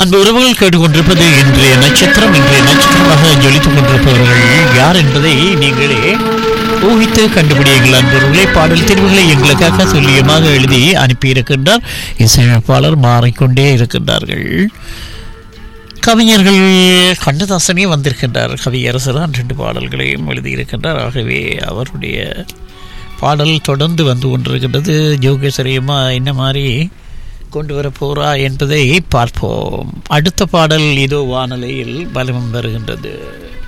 அன்பு உறவுகள் கேட்டுக்கொண்டிருப்பது இன்றைய நட்சத்திரமாக ஜொலித்துக் கொண்டிருப்பவர்கள் யார் என்பதை நீங்களே ஊகித்து கண்டுபிடியுங்கள். அன்புறவுகளை பாடல் தெரிவுகளை எங்களுக்காக துல்லியமாக எழுதி அனுப்பியிருக்கின்றார். இசையமைப்பாளர் மாறிக்கொண்டே இருக்கின்றார்கள். கவிஞர்கள் கண்ணதாசனே வந்திருக்கின்றார். கவியரசர் 2 பாடல்களையும் எழுதியிருக்கின்றார். ஆகவே அவருடைய பாடல் தொடர்ந்து வந்து கொண்டிருக்கின்றது. ஜோகேஸ்வரியம்மா என்ன மாதிரி கொண்டு வர போறா என்பதை பார்ப்போம். அடுத்த பாடல் இதோ வானலையில் பலம் வருகின்றது.